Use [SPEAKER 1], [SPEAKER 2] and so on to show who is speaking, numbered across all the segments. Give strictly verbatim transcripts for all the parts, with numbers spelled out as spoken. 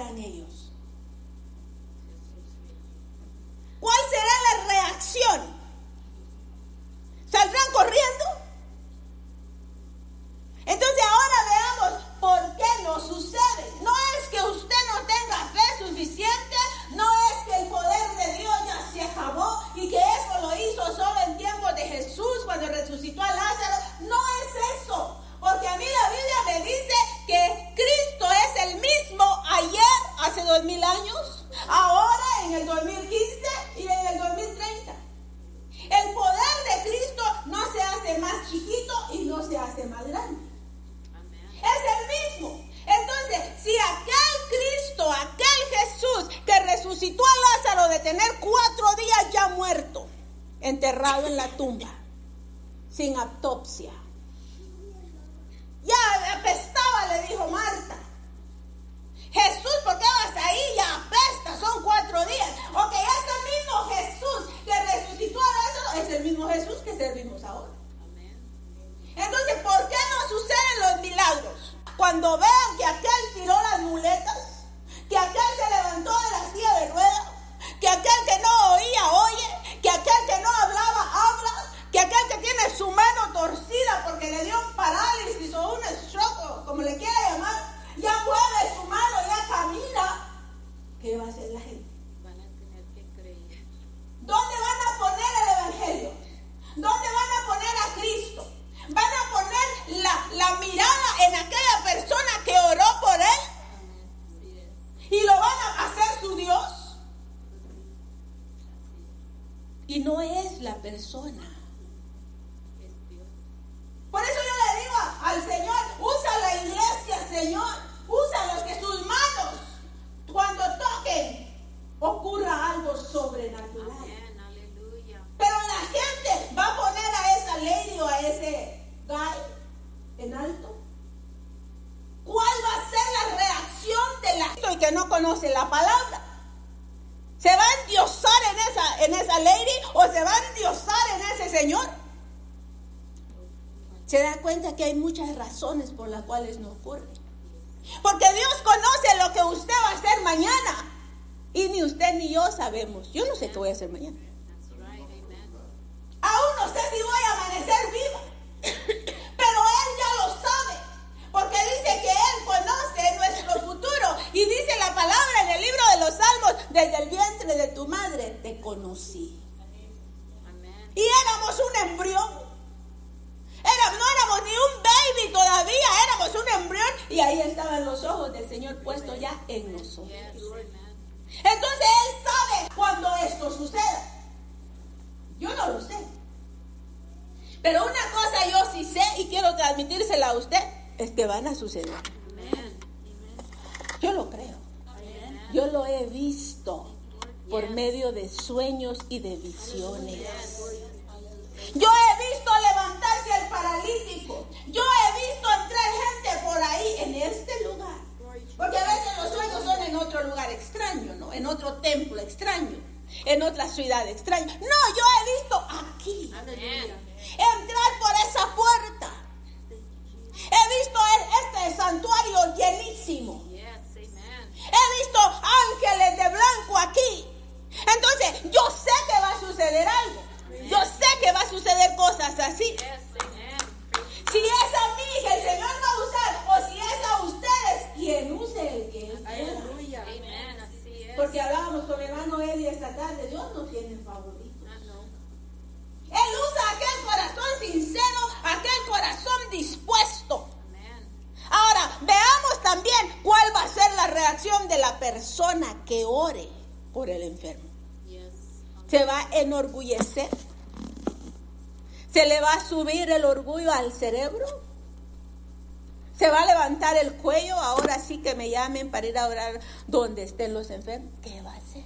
[SPEAKER 1] harán ellos? ¿Cuál será la reacción? ¿Saldrán corriendo? Entonces ahora veamos por qué no sucede. No es que usted no tenga fe suficiente, no es que el poder de Dios ya se acabó y que eso lo hizo solo en tiempos de Jesús cuando resucitó a Lázaro. No es eso, porque a mí la Biblia me dice que Cristo es el mismo ayer, hace dos mil años, ahora en el dos mil quince y en el dos mil treinta. El poder de Cristo no se hace más chiquito y no se hace más grande. Es el mismo. Entonces, si aquel Cristo, aquel Jesús que resucitó a Lázaro de tener cuatro días ya muerto, enterrado en la tumba, sin autopsia, ya apestaba, le dijo Marta. Jesús, ¿por qué vas ahí? Ya apesta, son cuatro días. Ok, ese mismo Jesús que resucitó a Lázaro es el mismo Jesús que servimos ahora. Entonces, ¿por qué no suceden los milagros? Cuando vean que aquel tiró las muletas, que aquel se levantó de la silla de ruedas, que aquel que no oía, oye, que aquel que no hablaba, habla, que aquel que tiene su mano torcida porque le dio un parálisis o un stroke, como le quiera llamar, ya mueve su mano, ya camina. ¿Qué va a hacer la gente?
[SPEAKER 2] Van a tener que creer.
[SPEAKER 1] ¿Dónde van a poner el evangelio? ¿Dónde van a poner a Cristo? Van a poner la, la mirada en aquella persona que oró por él y lo van a hacer su Dios. Y no es la persona. Por eso yo le digo al Señor, usa la iglesia, Señor, usa los que sus manos, cuando toquen, ocurra algo sobrenatural.
[SPEAKER 2] Amén, aleluya.
[SPEAKER 1] Pero la gente va a poner a esa lady o a ese guy en alto. ¿Cuál va a ser la reacción de la gente que no conoce la palabra? ¿Se va a endiosar en esa, en esa lady o se va a endiosar en ese señor? Se da cuenta que hay muchas razones por las cuales no ocurre. Porque Dios conoce lo que usted va a hacer mañana. Y ni usted ni yo sabemos. Yo no sé qué voy a hacer mañana. Aún no sé si voy a amanecer viva. Pero Él ya lo sabe. Porque dice que Él conoce nuestro futuro. Y dice la palabra en el libro de los Salmos: desde el vientre de tu madre te conocí. Y éramos un embrión. Era, no éramos ni un baby todavía, éramos un embrión y ahí estaban los ojos del Señor puestos ya en nosotros. Entonces Él sabe cuando esto suceda. Yo no lo sé. Pero una cosa yo sí sé y quiero transmitírsela a usted, es que van a suceder. Yo lo creo. Yo lo he visto por medio de sueños y de visiones. Yo he visto levantarse al paralítico. Yo he visto entrar gente por ahí en este lugar. Porque a veces los sueños son en otro lugar extraño, ¿no? En otro templo extraño, en otra ciudad extraña. No, yo he visto aquí entrar por esa puerta. He visto este santuario llenísimo. He visto ángeles de blanco aquí. Entonces, yo sé que va a suceder algo. Yo sé que va a suceder cosas así. Si es a mí que el Señor va a usar, o si es a ustedes, quien use el que Él quiera. Porque hablábamos con mi hermano Eli esta tarde, Dios no tiene favoritos. Él usa aquel corazón sincero, aquel corazón dispuesto. Ahora, veamos también cuál va a ser la reacción de la persona que ore por el enfermo. Se va a enorgullecer. Se le va a subir el orgullo al cerebro. Se va a levantar el cuello. Ahora sí que me llamen para ir a orar donde estén los enfermos. ¿Qué va a hacer?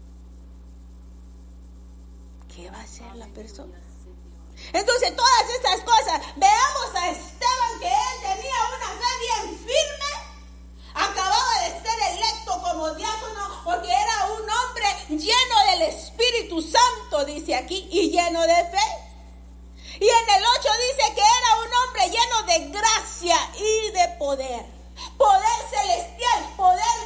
[SPEAKER 1] ¿Qué va a hacer la persona? Entonces, todas estas cosas. Veamos a Esteban, que él tenía una fe bien firme. Acababa de ser electo como diácono porque era un hombre lleno del Espíritu Santo, dice aquí, y lleno de fe. Y en el ocho dice que era un hombre lleno de gracia y de poder. Poder celestial, poder